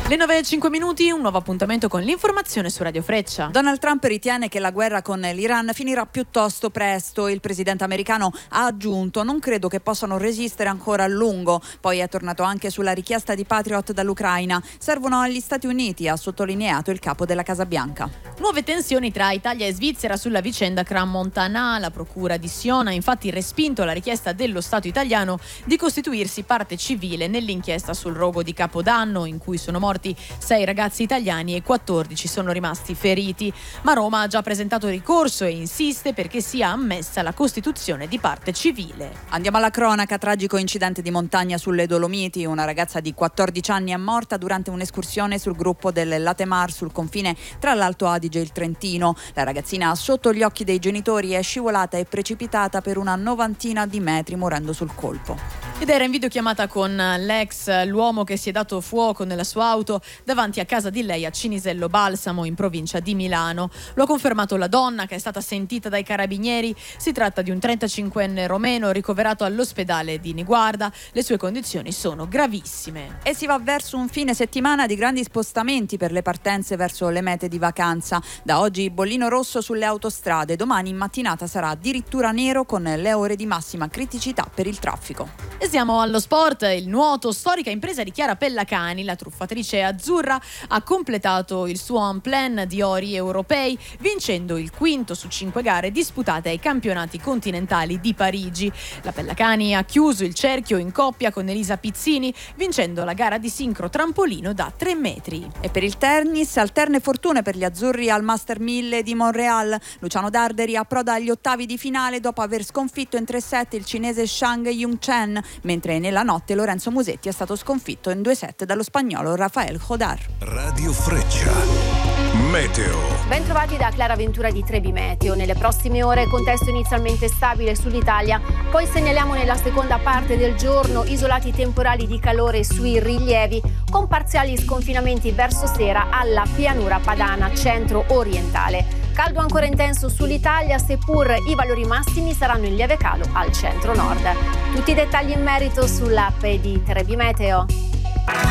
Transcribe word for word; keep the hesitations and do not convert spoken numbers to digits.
Le nove e cinque minuti, un nuovo appuntamento con l'informazione su Radio Freccia. Donald Trump ritiene che la guerra con l'Iran finirà piuttosto presto. Il presidente americano ha aggiunto: non credo che possano resistere ancora a lungo. Poi è tornato anche sulla richiesta di Patriot dall'Ucraina. Servono agli Stati Uniti, ha sottolineato il capo della Casa Bianca. Nuove tensioni tra Italia e Svizzera sulla vicenda Crans-Montana. La procura di Sion ha infatti respinto la richiesta dello Stato italiano di costituirsi parte civile nell'inchiesta sul rogo di Capodanno, in cui sono morti sei ragazzi italiani e quattordici sono rimasti feriti. Ma Roma ha già presentato ricorso e insiste perché sia ammessa la costituzione di parte civile. Andiamo alla cronaca. Tragico incidente di montagna sulle Dolomiti. Una ragazza di quattordici anni è morta durante un'escursione sul gruppo del Latemar sul confine tra l'Alto Adige e il Trentino. La ragazzina, sotto gli occhi dei genitori, è scivolata e precipitata per una novantina di metri, morendo sul colpo. Ed era in videochiamata con l'ex, l'uomo che si è dato fuoco nella sua auto davanti a casa di lei a Cinisello Balsamo, in provincia di Milano. Lo ha confermato la donna, che è stata sentita dai carabinieri. Si tratta di un trentacinquenne romeno ricoverato all'ospedale di Niguarda. Le sue condizioni sono gravissime. E si va verso un fine settimana di grandi spostamenti per le partenze verso le mete di vacanza. Da oggi bollino rosso sulle autostrade. Domani in mattinata sarà addirittura nero, con le ore di massima criticità per il traffico. E siamo allo sport. Il nuoto, storica impresa di Chiara Pellacani, la truffatrice azzurra, ha completato il suo en plein di ori europei, vincendo il quinto su cinque gare disputate ai campionati continentali di Parigi. La Pellacani ha chiuso il cerchio in coppia con Elisa Pizzini, vincendo la gara di sincro trampolino da tre metri. E per il tennis, alterne fortune per gli azzurri al Master mille di Montreal. Luciano Darderi approda agli ottavi di finale dopo aver sconfitto in tre set il cinese Shang Yung-chen, mentre nella notte Lorenzo Musetti è stato sconfitto in due set dallo spagnolo Rafael Jodar. Radio Freccia. Meteo. Ben trovati da Clara Ventura di Trebi Meteo. Nelle prossime ore contesto inizialmente stabile sull'Italia, poi segnaliamo nella seconda parte del giorno isolati temporali di calore sui rilievi, con parziali sconfinamenti verso sera alla pianura padana centro-orientale. Caldo ancora intenso sull'Italia, seppur i valori massimi saranno in lieve calo al centro-nord. Tutti i dettagli in merito sull'app di Trebi Meteo.